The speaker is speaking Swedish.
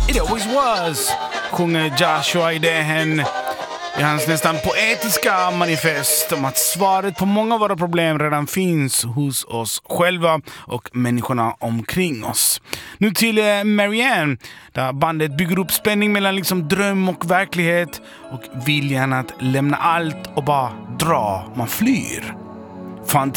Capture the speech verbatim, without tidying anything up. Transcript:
It always was, sjunger Joshua Idehen i hans nästan poetiska manifest om att svaret på många av våra problem redan finns hos oss själva och människorna omkring oss. Nu till eh, Marianne, där bandet bygger upp spänning mellan liksom dröm och verklighet och viljan att lämna allt och bara dra, man flyr. Fan